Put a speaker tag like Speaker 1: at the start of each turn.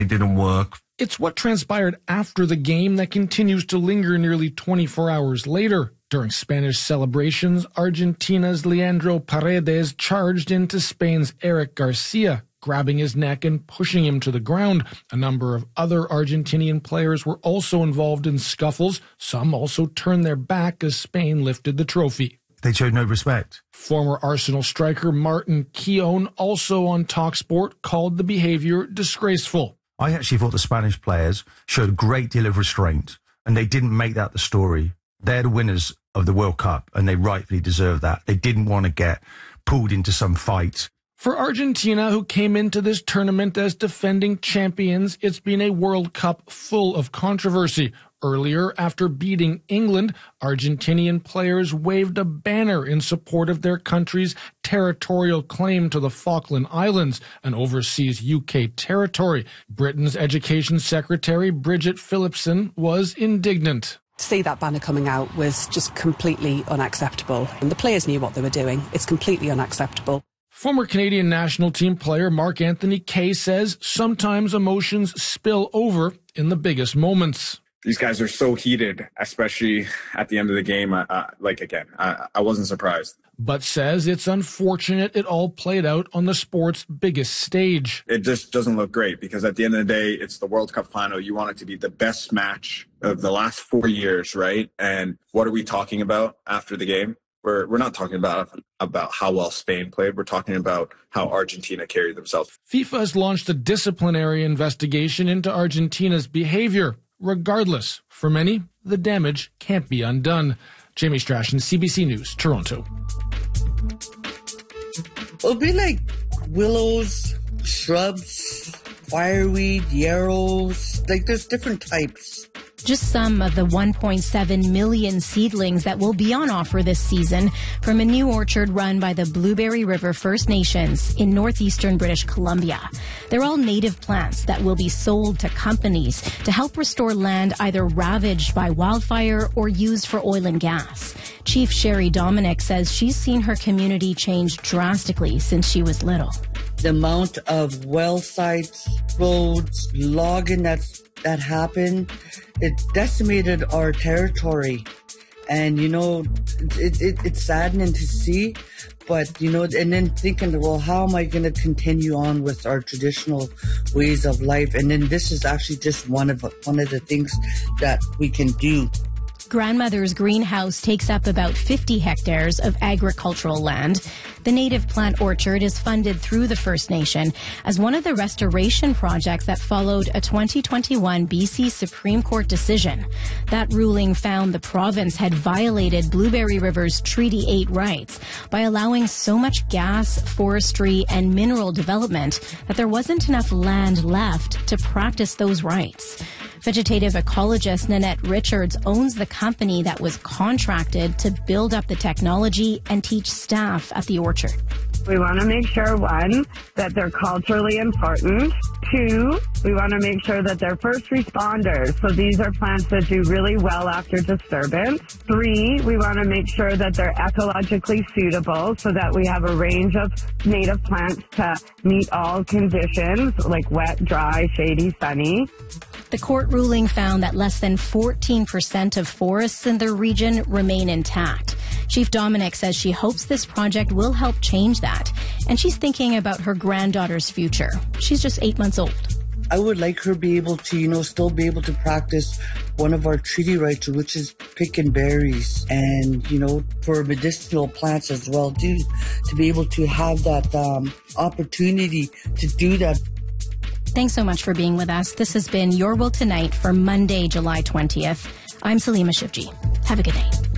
Speaker 1: It didn't work.
Speaker 2: It's what transpired after the game that continues to linger nearly 24 hours later. During Spanish celebrations, Argentina's Leandro Paredes charged into Spain's Eric Garcia, grabbing his neck and pushing him to the ground. A number of other Argentinian players were also involved in scuffles. Some also turned their back as Spain lifted the trophy.
Speaker 1: They showed no respect.
Speaker 2: Former Arsenal striker Martin Keown, also on TalkSport, called the behavior disgraceful.
Speaker 1: I actually thought the Spanish players showed a great deal of restraint, and they didn't make that the story. They're the winners of the World Cup, and they rightfully deserve that. They didn't want to get pulled into some fight.
Speaker 2: For Argentina, who came into this tournament as defending champions, it's been a World Cup full of controversy. Earlier, after beating England, Argentinian players waved a banner in support of their country's territorial claim to the Falkland Islands, an overseas UK territory. Britain's Education Secretary Bridget Phillipson was indignant.
Speaker 3: To see that banner coming out was just completely unacceptable. And the players knew what they were doing. It's completely unacceptable.
Speaker 2: Former Canadian national team player Mark-Anthony Kaye says sometimes emotions spill over in the biggest moments.
Speaker 4: These guys are so heated, especially at the end of the game. I wasn't surprised.
Speaker 2: But says it's unfortunate it all played out on the sport's biggest stage.
Speaker 4: It just doesn't look great because at the end of the day, it's the World Cup final. You want it to be the best match of the last 4 years, right? And what are we talking about after the game? We're not talking about how well Spain played. We're talking about how Argentina carried themselves.
Speaker 2: FIFA has launched a disciplinary investigation into Argentina's behavior. Regardless, for many, the damage can't be undone. Jamie Strachan, CBC News, Toronto.
Speaker 5: It'll be like willows, shrubs, fireweed, yarrows. Like there's different types.
Speaker 6: Just some of the 1.7 million seedlings that will be on offer this season from a new orchard run by the Blueberry River First Nations in northeastern British Columbia. They're all native plants that will be sold to companies to help restore land either ravaged by wildfire or used for oil and gas. Chief Sherry Dominic says she's seen her community change drastically since she was little.
Speaker 5: The amount of well sites, roads, logging that happened, it decimated our territory. And, it's saddening to see. But, and then thinking, well, how am I going to continue on with our traditional ways of life? And then this is actually just one of the things that we can do.
Speaker 6: Grandmother's greenhouse takes up about 50 hectares of agricultural land. The native plant orchard is funded through the First Nation as one of the restoration projects that followed a 2021 BC Supreme Court decision. That ruling found the province had violated Blueberry River's Treaty 8 rights by allowing so much gas, forestry, and mineral development that there wasn't enough land left to practice those rights. Vegetative ecologist Nanette Richards owns the company that was contracted to build up the technology and teach staff at the orchard.
Speaker 7: We want to make sure, one, that they're culturally important. Two, we want to make sure that they're first responders. So these are plants that do really well after disturbance. Three, we want to make sure that they're ecologically suitable so that we have a range of native plants to meet all conditions, like wet, dry, shady, sunny.
Speaker 6: The court ruling found that less than 14% of forests in the region remain intact. Chief Dominic says she hopes this project will help change that, and she's thinking about her granddaughter's future. She's just 8 months old.
Speaker 5: I would like her to be able to, still be able to practice one of our treaty rights, which is picking berries, and, for medicinal plants as well, too, to be able to have that opportunity to do that.
Speaker 6: Thanks so much for being with us. This has been Your World Tonight for Monday, July 20th. I'm Salima Shivji. Have a good night.